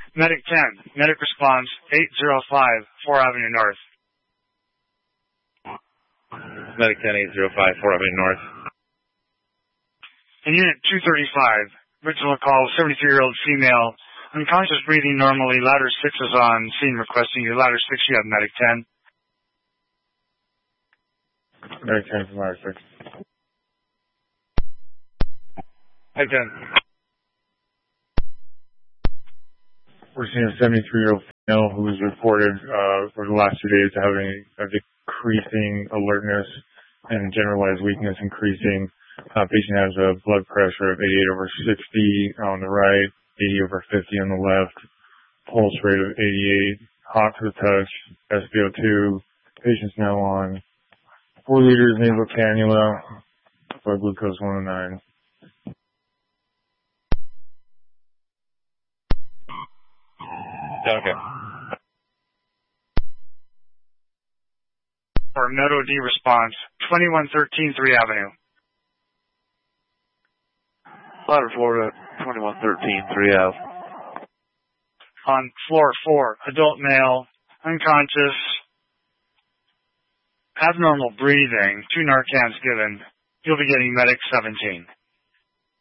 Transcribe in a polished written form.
Medic 10, medic response 805, 4 Avenue North. Medic 10, 805, 4 Avenue North. In Unit 235, original call, 73-year-old female, unconscious, breathing normally, ladder 6 is on scene requesting your ladder 6, you have medic 10. Medic 10 from ladder 6. Medic 10. We're seeing a 73-year-old female who was reported for the last 2 days having a decreasing alertness and generalized weakness increasing. Patient has a blood pressure of 88/60 on the right, 80/50 on the left, pulse rate of 88, hot to the touch, SpO2. Patient's now on 4 liters nasal cannula, blood glucose 109. Okay. For Noto D response, 2113 3 Avenue. Ladder Florida, 2113 3 Ave. On floor 4, adult male, unconscious, abnormal breathing, 2 Narcans given. You'll be getting medic 17.